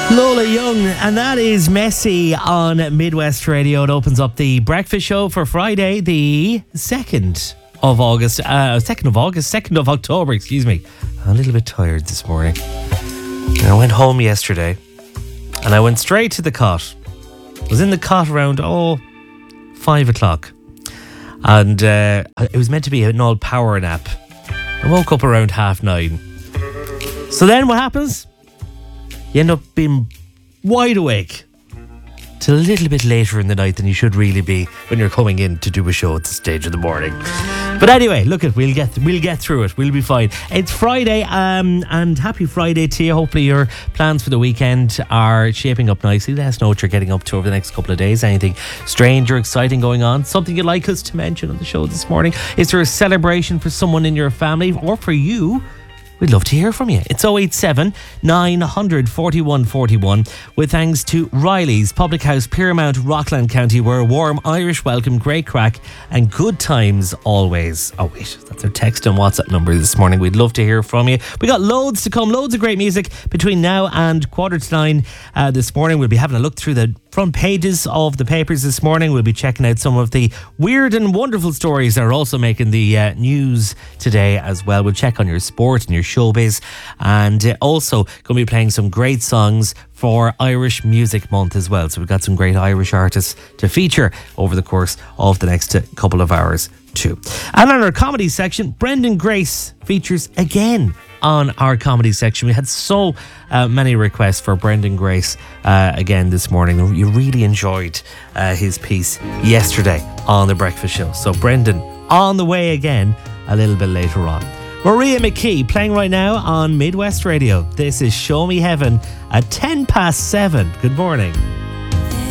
Lola Young, and that is Messy on Midwest Radio. It opens up the breakfast show for Friday, the 2nd of October, excuse me. I'm a little bit tired this morning. I went home yesterday and I went straight to the cot. I was in the cot around 5 o'clock, and it was meant to be an all power nap. I woke up around 9:30. So then what happens? You end up being wide awake till a little bit later in the night than you should really be when you're coming in to do a show at the stage of the morning. But anyway, look, we'll get through it. We'll be fine. It's Friday, and happy Friday to you. Hopefully your plans for the weekend are shaping up nicely. Let us know what you're getting up to over the next couple of days. Anything strange or exciting going on? Something you'd like us to mention on the show this morning? Is there a celebration for someone in your family or for you? We'd love to hear from you. It's 087 900 41 41. With thanks to Riley's Public House, Piermount, Rockland County, where a warm Irish welcome, great crack and good times always. Oh wait, that's our text and WhatsApp number this morning. We'd love to hear from you. We got loads to come, loads of great music between now and 8:45 this morning. We'll be having a look through the front pages of the papers this morning. We'll be checking out some of the weird and wonderful stories that are also making the news today as well. We'll check on your sport and your showbiz, and also going to be playing some great songs for Irish Music Month as well. So we've got some great Irish artists to feature over the course of the next couple of hours too. And on our comedy section, Brendan Grace features again on our comedy section. We had so many requests for Brendan Grace again this morning. You really enjoyed his piece yesterday on The Breakfast Show. So Brendan on the way again a little bit later on. Maria McKee playing right now on Midwest Radio. This is Show Me Heaven at 7:10. Good morning.